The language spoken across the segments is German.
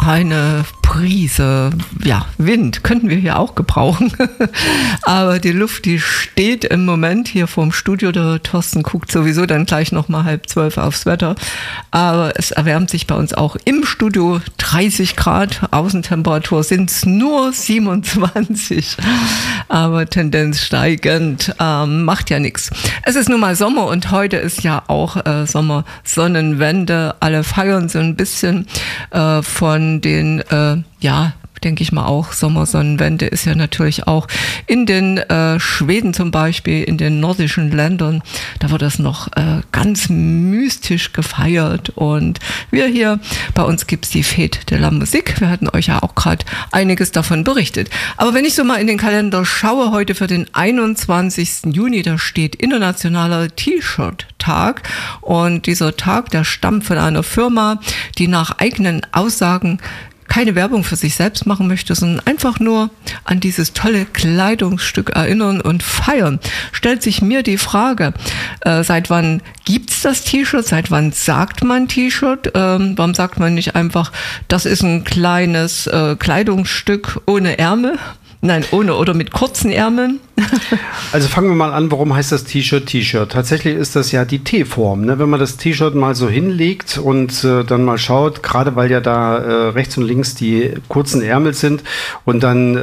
eine Prise, Wind könnten wir hier auch gebrauchen. Aber die Luft, die steht im Moment hier vorm Studio. Der Thorsten guckt sowieso dann gleich nochmal 11:30 aufs Wetter. Aber es erwärmt sich bei uns auch im Studio 30 Grad. Außentemperatur sind es nur 27. Aber Tendenz steigend. Macht ja nichts. Es ist nun mal Sommer und heute ist ja auch Sommersonnenwende. Alle feiern so ein bisschen von den, denke ich mal auch, Sommersonnenwende ist ja natürlich auch in den Schweden zum Beispiel, in den nordischen Ländern, da wird das noch ganz mystisch gefeiert. Und wir hier, bei uns gibt's die Fête de la Musique. Wir hatten euch ja auch gerade einiges davon berichtet. Aber wenn ich so mal in den Kalender schaue, heute für den 21. Juni, da steht Internationaler T-Shirt-Tag. Und dieser Tag, der stammt von einer Firma, die nach eigenen Aussagen keine Werbung für sich selbst machen möchte, sondern einfach nur an dieses tolle Kleidungsstück erinnern und feiern. Stellt sich mir die Frage, seit wann gibt's das T-Shirt? Seit wann sagt man T-Shirt? Warum sagt man nicht einfach, das ist ein kleines Kleidungsstück ohne Ärmel? Nein, ohne oder mit kurzen Ärmeln. Also fangen wir mal an, warum heißt das T-Shirt T-Shirt? Tatsächlich ist das ja die T-Form. Ne? Wenn man das T-Shirt mal so hinlegt und dann mal schaut, gerade weil ja da rechts und links die kurzen Ärmel sind und dann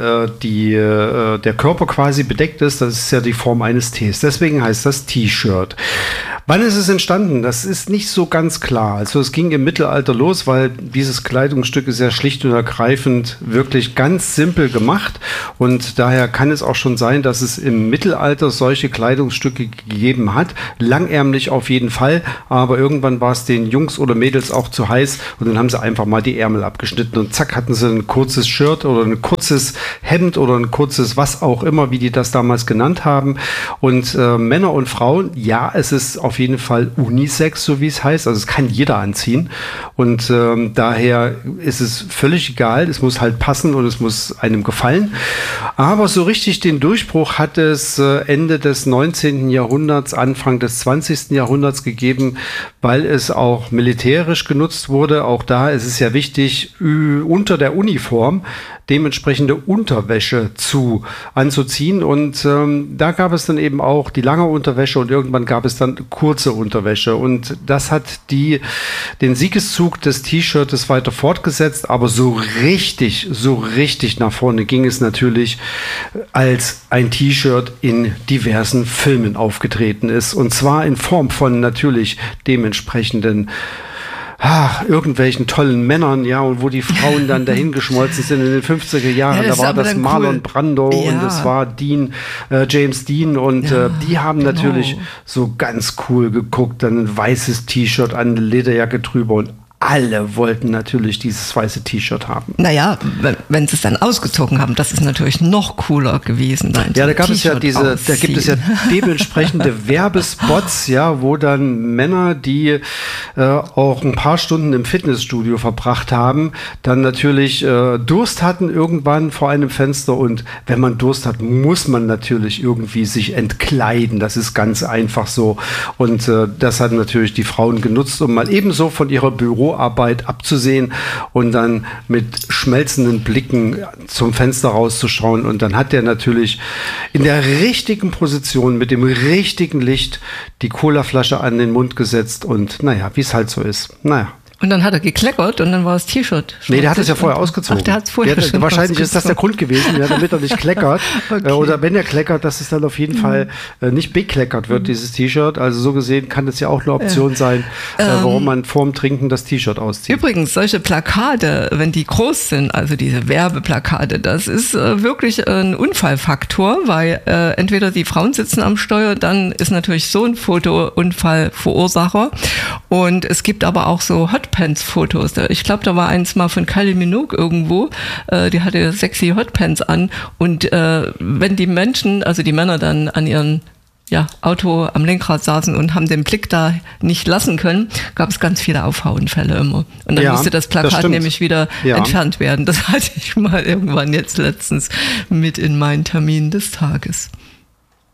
der Körper quasi bedeckt ist, das ist ja die Form eines Ts. Deswegen heißt das T-Shirt. Wann ist es entstanden? Das ist nicht so ganz klar. Also es ging im Mittelalter los, weil dieses Kleidungsstück ist ja schlicht und ergreifend wirklich ganz simpel gemacht. Und daher kann es auch schon sein, dass es im Mittelalter solche Kleidungsstücke gegeben hat. Langärmlich auf jeden Fall, aber irgendwann war es den Jungs oder Mädels auch zu heiß und dann haben sie einfach mal die Ärmel abgeschnitten und zack hatten sie ein kurzes Shirt oder ein kurzes Hemd oder ein kurzes was auch immer, wie die das damals genannt haben. Und Männer und Frauen, ja, es ist auf jeden Fall Unisex, so wie es heißt. Also es kann jeder anziehen und daher ist es völlig egal. Es muss halt passen und es muss einem gefallen. Aber so richtig den Durchbruch hat es Ende des 19. Jahrhunderts, Anfang des 20. Jahrhunderts gegeben, weil es auch militärisch genutzt wurde. Auch da ist es ja wichtig, unter der Uniform dementsprechende Unterwäsche anzuziehen. Und da gab es dann eben auch die lange Unterwäsche und irgendwann gab es dann kurze Unterwäsche. Und das hat den Siegeszug des T-Shirts weiter fortgesetzt. Aber so richtig nach vorne ging es natürlich, als ein T-Shirt in diversen Filmen aufgetreten ist. Und zwar in Form von natürlich dementsprechenden irgendwelchen tollen Männern, ja, und wo die Frauen dann dahin geschmolzen sind in den 50er Jahren. Da war das Marlon cool. Brando und es war James Dean und die haben natürlich so ganz cool geguckt, dann ein weißes T-Shirt an, eine Lederjacke drüber und alle wollten natürlich dieses weiße T-Shirt haben. Naja, wenn sie es dann ausgezogen haben, das ist natürlich noch cooler gewesen. Ja, da gibt es ja dementsprechende Werbespots, ja, wo dann Männer, die auch ein paar Stunden im Fitnessstudio verbracht haben, dann natürlich Durst hatten irgendwann vor einem Fenster und wenn man Durst hat, muss man natürlich irgendwie sich entkleiden. Das ist ganz einfach so und das hatten natürlich die Frauen genutzt, um mal ebenso von ihrer Büroarbeit abzusehen und dann mit schmelzenden Blicken zum Fenster rauszuschauen. Und dann hat der natürlich in der richtigen Position mit dem richtigen Licht die Colaflasche an den Mund gesetzt und naja, wie es halt so ist. Naja. Und dann hat er gekleckert und dann war das T-Shirt. Nee, der hat es ja vorher ausgezogen. Ach, der hat es vorher schon wahrscheinlich ausgezogen. Ist das der Grund gewesen, ja, damit er nicht kleckert. Okay. Oder wenn er kleckert, dass es dann auf jeden Fall nicht bekleckert wird, dieses T-Shirt. Also so gesehen kann das ja auch eine Option sein, warum man vorm Trinken das T-Shirt auszieht. Übrigens, solche Plakate, wenn die groß sind, also diese Werbeplakate, das ist wirklich ein Unfallfaktor, weil entweder die Frauen sitzen am Steuer, dann ist natürlich so ein Foto Unfallverursacher. Und es gibt aber auch so Hotpants-Fotos. Ich glaube, da war eins mal von Kylie Minogue irgendwo. Die hatte sexy Hotpants an. Und wenn die Menschen, also die Männer dann an ihren Auto am Lenkrad saßen und haben den Blick da nicht lassen können, gab es ganz viele Aufhauunfälle immer. Und dann musste das Plakat nämlich wieder entfernt werden. Das hatte ich mal irgendwann jetzt letztens mit in meinen Termin des Tages.